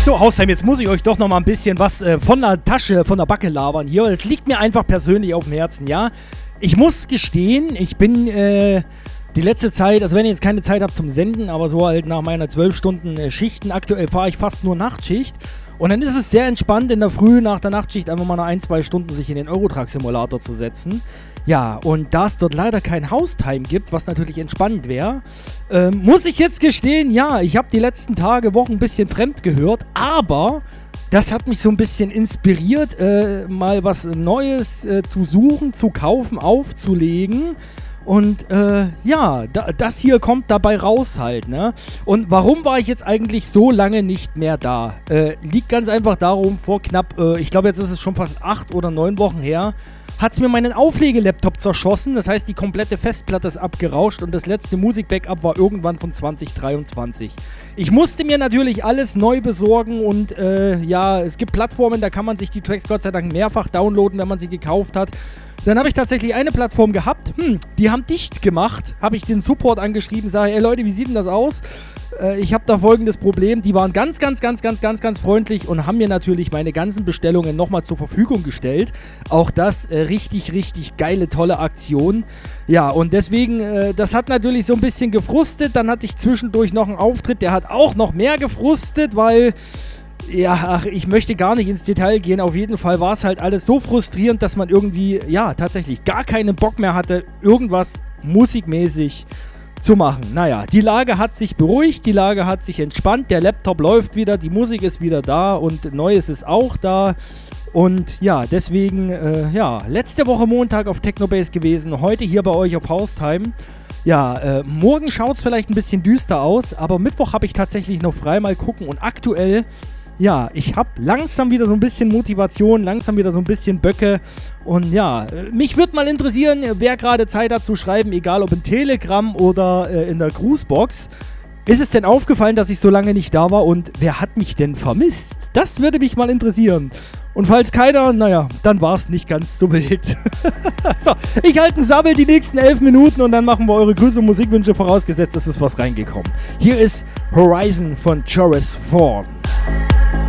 So, Haustime, jetzt muss ich euch doch noch mal ein bisschen was von der Tasche, von der Backe labern hier. Es liegt mir einfach persönlich auf dem Herzen, ja. Ich muss gestehen, ich bin die letzte Zeit, also wenn ihr jetzt keine Zeit habt zum Senden, aber so halt nach meiner 12 Stunden Schichten, aktuell fahre ich fast nur Nachtschicht. Und dann ist es sehr entspannt in der Früh nach der Nachtschicht einfach mal noch 1-2 Stunden sich in den Eurotruck-Simulator zu setzen. Ja, und da es dort leider kein Haustime gibt, was natürlich entspannt wäre, muss ich jetzt gestehen, ja, ich habe die letzten Tage, Wochen ein bisschen fremd gehört, aber das hat mich so ein bisschen inspiriert, mal was Neues zu suchen, zu kaufen, aufzulegen. Und ja, das hier kommt dabei raus halt, ne? Und warum war ich jetzt eigentlich so lange nicht mehr da? Liegt ganz einfach darum, vor knapp, ich glaube jetzt ist es schon fast 8 oder 9 Wochen her, hat es mir meinen Auflegelaptop zerschossen. Das heißt, die komplette Festplatte ist abgerauscht und das letzte Musik-Backup war irgendwann von 2023. Ich musste mir natürlich alles neu besorgen und ja, es gibt Plattformen, da kann man sich die Tracks Gott sei Dank mehrfach downloaden, wenn man sie gekauft hat. Dann habe ich tatsächlich eine Plattform gehabt, die haben dicht gemacht, habe ich den Support angeschrieben, sage, ey Leute, wie sieht denn das aus? Ich habe da folgendes Problem, die waren ganz freundlich und haben mir natürlich meine ganzen Bestellungen nochmal zur Verfügung gestellt. Auch das richtig geile, tolle Aktion. Ja, und deswegen, das hat natürlich so ein bisschen gefrustet, dann hatte ich zwischendurch noch einen Auftritt, der hat auch noch mehr gefrustet, weil... Ja, ach, ich möchte gar nicht ins Detail gehen. Auf jeden Fall war es halt alles so frustrierend, dass man irgendwie, ja, tatsächlich gar keinen Bock mehr hatte, irgendwas musikmäßig zu machen. Naja, die Lage hat sich beruhigt, die Lage hat sich entspannt, der Laptop läuft wieder, die Musik ist wieder da und Neues ist auch da. Und ja, deswegen, ja, letzte Woche Montag auf Technobase gewesen, heute hier bei euch auf Haustime. Ja, morgen schaut es vielleicht ein bisschen düster aus, aber Mittwoch habe ich tatsächlich noch frei, mal gucken. Und aktuell... Ja, ich habe langsam wieder so ein bisschen Motivation, langsam wieder so ein bisschen Böcke. Und ja, mich würde mal interessieren, wer gerade Zeit hat zu schreiben, egal ob in Telegram oder in der Grußbox. Ist es denn aufgefallen, dass ich so lange nicht da war und wer hat mich denn vermisst? Das würde mich mal interessieren. Und falls keiner, naja, dann war es nicht ganz so wild. So, ich halte einen Sabbel die nächsten 11 Minuten und dann machen wir eure Grüße und Musikwünsche, vorausgesetzt, es ist was reingekommen. Hier ist Horizon von Joris Thorn.